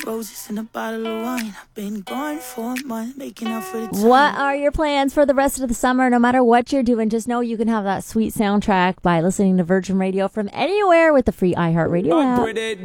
roses and a bottle of wine. I've been gone for a month, making up for the time. What are your plans for the rest of the summer? No matter what you're doing, just know you can have that sweet soundtrack by listening to Virgin Radio from anywhere with the free iHeartRadio app.